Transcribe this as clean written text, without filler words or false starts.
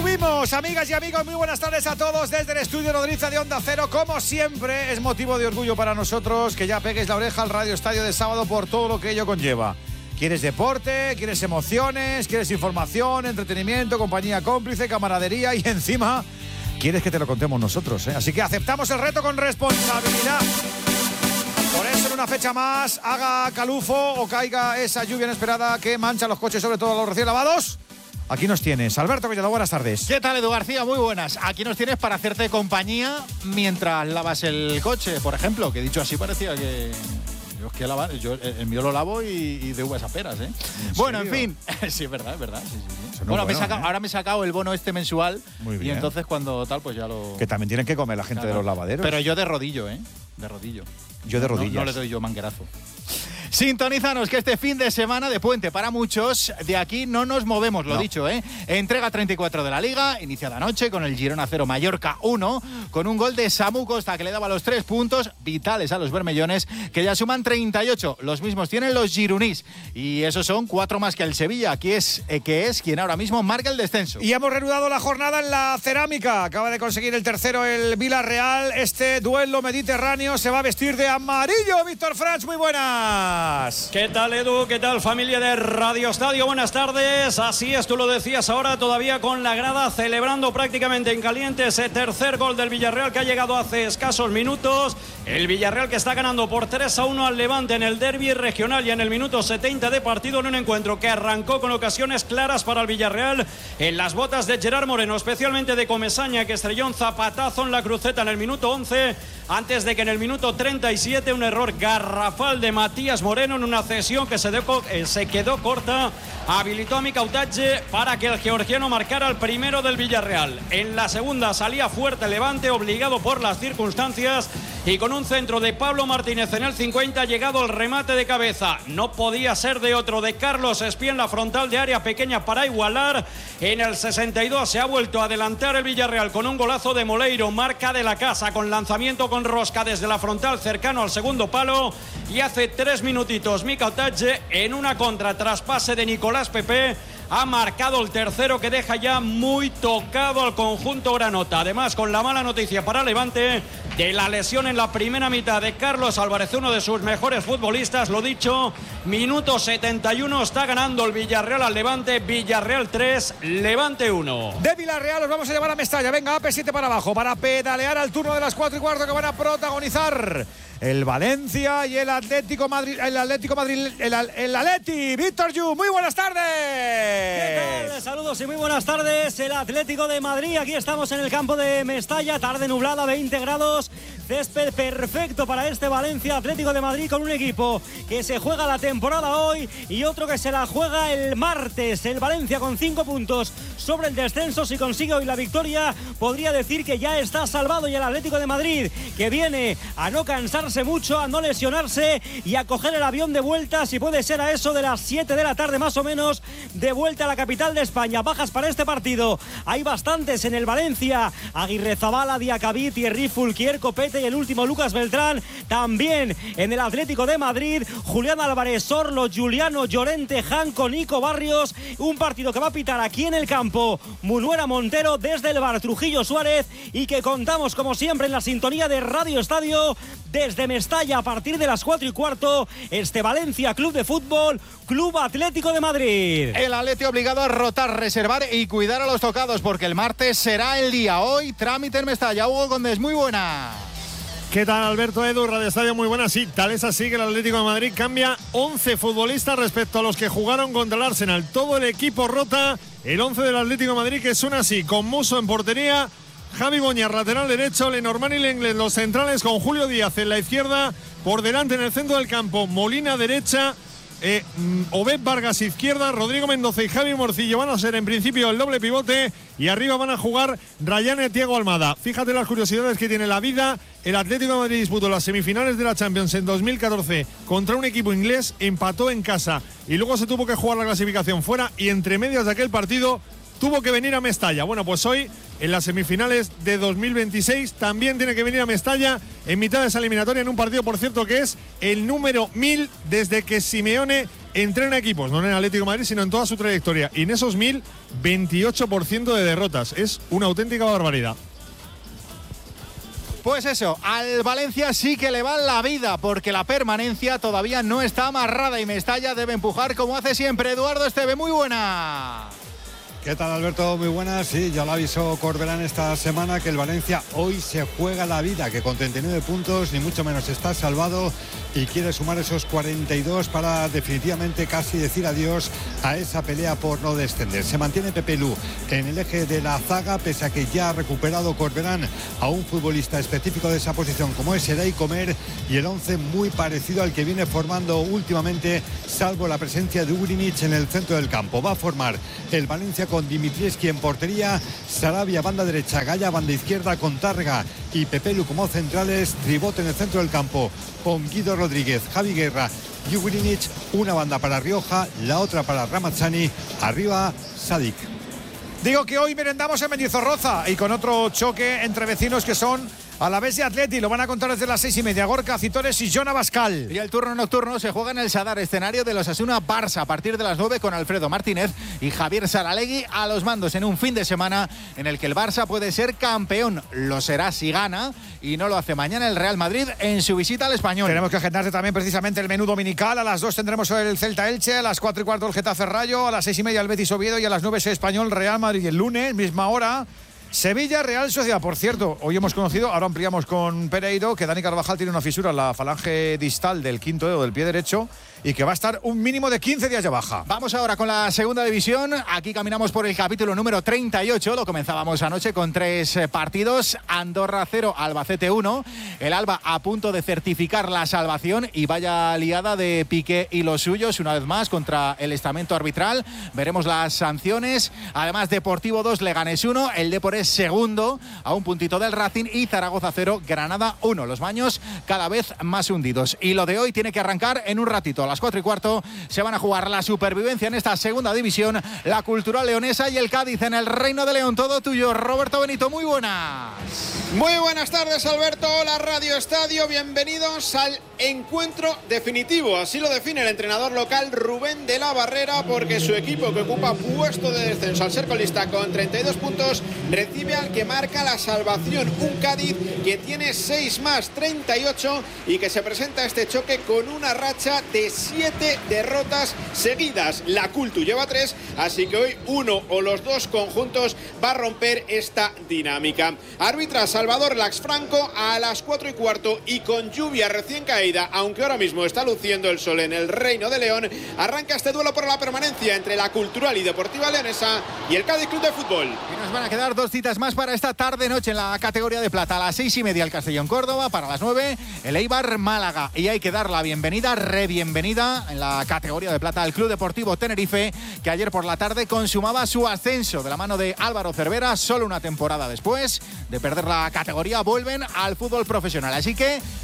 Subimos, amigas y amigos, muy buenas tardes a todos desde el estudio Nodriza de Onda Cero. Como siempre, es motivo de orgullo para nosotros que ya pegues la oreja al Radio Estadio de sábado por todo lo que ello conlleva. ¿Quieres deporte? ¿Quieres emociones? ¿Quieres información, entretenimiento, compañía cómplice, camaradería? Y encima, ¿quieres que te lo contemos nosotros? Así que aceptamos el reto con responsabilidad. Por eso en una fecha más, haga calufo o caiga esa lluvia inesperada que mancha los coches, sobre todo los recién lavados. Aquí nos tienes. Alberto Collado, buenas tardes. ¿Qué tal, Edu García? Muy buenas. Aquí nos tienes para hacerte compañía mientras lavas el coche, por ejemplo, que dicho así parecía que... Yo el mío lo lavo y de uvas a peras, ¿eh? Bueno, en fin. Sí, es verdad. Sí. Bueno, ahora me he sacado el bono este mensual. Muy bien. Y entonces cuando tal, pues ya lo... Que también tienen que comer la gente de los lavaderos. Pero yo de rodillo, ¿eh? De rodillo. Yo de rodillas. No le doy yo manguerazo. Sintonízanos que este fin de semana de puente para muchos, de aquí no nos movemos, lo dicho, ¿eh? Entrega 34 de la Liga, iniciada anoche con el Girona 0, Mallorca 1, con un gol de Samu Costa que le daba los 3 puntos vitales a los bermellones, que ya suman 38. Los mismos tienen los gironís y esos son 4 más que el Sevilla, que es quien ahora mismo marca el descenso. Y hemos reanudado la jornada en la cerámica. Acaba de conseguir el tercero el Villarreal. Este duelo mediterráneo se va a vestir de amarillo. Víctor Franch, muy buenas. ¿Qué tal, Edu? ¿Qué tal, familia de Radio Estadio? Buenas tardes. Así es, tú lo decías ahora, todavía con la grada celebrando prácticamente en caliente ese tercer gol del Villarreal que ha llegado hace escasos minutos. El Villarreal que está ganando por 3-1 al Levante en el derbi regional y en el minuto 70 de partido en un encuentro que arrancó con ocasiones claras para el Villarreal en las botas de Gerard Moreno, especialmente de Comesaña, que estrelló un zapatazo en la cruceta en el minuto 11, antes de que en el minuto 37 un error garrafal de Matías Moreno en una cesión que se quedó corta habilitó a Mika Utache para que el georgiano marcara el primero del Villarreal. En la segunda salía fuerte Levante, obligado por las circunstancias, y con un centro de Pablo Martínez en el 50 ha llegado el remate de cabeza. No podía ser de otro, de Carlos Espí en la frontal de área pequeña para igualar. En el 62 se ha vuelto a adelantar el Villarreal con un golazo de Moleiro, marca de la casa, con lanzamiento con rosca desde la frontal cercano al segundo palo. Y hace 3 minutitos Mika Utache en una contra traspase de Nicolás Pepe ha marcado el tercero, que deja ya muy tocado al conjunto granota. Además, con la mala noticia para Levante de la lesión en la primera mitad de Carlos Álvarez, uno de sus mejores futbolistas. Lo dicho, minuto 71, está ganando el Villarreal al Levante. Villarreal 3, Levante 1. De Villarreal los vamos a llevar a Mestalla. Venga, AP7 para abajo, para pedalear al turno de las 4:15 que van a protagonizar el Valencia y el Atlético Madrid. El Atleti. Víctor Yu, muy buenas tardes. ¿Qué tal? Saludos y muy buenas tardes. El Atlético de Madrid. Aquí estamos en el campo de Mestalla. Tarde nublada, 20 grados. Césped perfecto para este Valencia Atlético de Madrid, con un equipo que se juega la temporada hoy y otro que se la juega el martes. El Valencia con 5 puntos sobre el descenso. Si consigue hoy la victoria, podría decir que ya está salvado. Y el Atlético de Madrid, que viene a no cansarse mucho, a no lesionarse y a coger el avión de vuelta, si puede ser a eso de las 7 de la tarde más o menos, de vuelta a la capital de España. Bajas para este partido hay bastantes en el Valencia: Aguirrezabala, Diacabí, Thierry Fulquier, Copete y el último Lucas Beltrán. También en el Atlético de Madrid, Julián Álvarez, Sorlo, Juliano, Llorente, Janco, Nico Barrios. Un partido que va a pitar aquí en el campo Munuera Montero desde el bar Trujillo Suárez, y que contamos como siempre en la sintonía de Radio Estadio desde Mestalla a partir de las 4:15. Este Valencia Club de Fútbol, Club Atlético de Madrid. El Atleti obligado a rotar, reservar y cuidar a los tocados, porque el martes será el día. Hoy trámite en Mestalla. Hugo Gómez, muy buena. ¿Qué tal, Alberto? Edu, Radio Estadio, muy buena. Sí, tal es así que el Atlético de Madrid cambia 11 futbolistas respecto a los que jugaron contra el Arsenal. Todo el equipo rota. El 11 del Atlético de Madrid, que suena así: con Musso en portería, Javi Boñar lateral derecho, Lenormand y Lenglet los centrales, con Julio Díaz en la izquierda, por delante en el centro del campo Molina derecha, Obed Vargas izquierda, Rodrigo Mendoza y Javi Morcillo van a ser en principio el doble pivote, y arriba van a jugar Rayane y Thiago Almada. Fíjate las curiosidades que tiene la vida. El Atlético de Madrid disputó las semifinales de la Champions en 2014 contra un equipo inglés, empató en casa y luego se tuvo que jugar la clasificación fuera, y entre medias de aquel partido tuvo que venir a Mestalla. Bueno, pues hoy en las semifinales de 2026 también tiene que venir a Mestalla en mitad de esa eliminatoria, en un partido, por cierto, que es el número 1000 desde que Simeone entrena equipos, no en el Atlético de Madrid, sino en toda su trayectoria. Y en esos 1000, 28% de derrotas. Es una auténtica barbaridad. Pues eso, al Valencia sí que le va la vida, porque la permanencia todavía no está amarrada y Mestalla debe empujar como hace siempre. Eduardo Esteve, muy buena. ¿Qué tal, Alberto? Muy buenas. Sí, ya lo avisó Corberán esta semana que el Valencia hoy se juega la vida, que con 39 puntos ni mucho menos está salvado y quiere sumar esos 42 para definitivamente casi decir adiós a esa pelea por no descender. Se mantiene Pepe Lu en el eje de la zaga, pese a que ya ha recuperado Corberán a un futbolista específico de esa posición como es Eray Comer, y el 11 muy parecido al que viene formando últimamente, salvo la presencia de Ugrinic en el centro del campo. Va a formar el Valencia con Dimitrievski en portería, Sarabia banda derecha, Gaya banda izquierda con Tárrega y Pepe Lu como centrales, Tribot en el centro del campo con Guido Rodríguez, Javi Guerra y Ugrinic, una banda para Rioja, la otra para Ramazzani, arriba Sadik. Digo que hoy merendamos en Mendizorroza y con otro choque entre vecinos que son Alavés y Atleti. Lo van a contar desde las 6:30. Gorka Citores y Jon Abascal. Y el turno nocturno se juega en el Sadar, escenario de los Osasuna Barça, a partir de las 9 con Alfredo Martínez y Javier Saralegui a los mandos, en un fin de semana en el que el Barça puede ser campeón. Lo será si gana, y no lo hace mañana el Real Madrid en su visita al Español. Tenemos que agendarse también precisamente el menú dominical. A las 2 tendremos el Celta Elche, a las 4:15 el Getafe Rayo, a las 6:30 el Betis Oviedo y a las 9 el Español Real Madrid. Y el lunes, misma hora, Sevilla Real Sociedad. Por cierto, hoy hemos conocido, ahora ampliamos con Pereiro, que Dani Carvajal tiene una fisura en la falange distal del quinto dedo del pie derecho y que va a estar un mínimo de 15 días de baja. Vamos ahora con la segunda división. Aquí caminamos por el capítulo número 38. Lo comenzábamos anoche con 3 partidos. Andorra 0, Albacete 1. El Alba a punto de certificar la salvación, y vaya liada de Piqué y los suyos una vez más contra el estamento arbitral. Veremos las sanciones. Además, Deportivo 2, Leganés 1. El Depor es segundo a un puntito del Racing, y Zaragoza 0, Granada 1. Los baños cada vez más hundidos. Y lo de hoy tiene que arrancar en un ratito. A las 4:15 se van a jugar la supervivencia en esta segunda división, la Cultural Leonesa y el Cádiz en el Reino de León. Todo tuyo, Roberto Benito, muy buenas. Muy buenas tardes, Alberto. Hola, Radio Estadio. Bienvenidos al encuentro definitivo. Así lo define el entrenador local Rubén de la Barrera, porque su equipo, que ocupa puesto de descenso al ser colista con 32 puntos, recibe al que marca la salvación, un Cádiz que tiene 6 más 38 y que se presenta a este choque con una racha de 7 derrotas seguidas. La Cultu lleva 3, así que hoy uno o los dos conjuntos va a romper esta dinámica. Arbitra Salvador Laxfranco a las 4:15, y con lluvia recién caída, aunque ahora mismo está luciendo el sol en el Reino de León, arranca este duelo por la permanencia entre la Cultural y Deportiva Leonesa y el Cádiz Club de Fútbol. Y nos van a quedar 2 citas más para esta tarde-noche en la categoría de plata. A las 6:30 el Castellón Córdoba, para las 9 el Eibar Málaga. Y hay que dar la bienvenida, bienvenida en la categoría de plata al Club Deportivo Tenerife, que ayer por la tarde consumaba su ascenso de la mano de Álvaro Cervera. Solo una temporada después de perder la categoría vuelven al fútbol profesional. Así que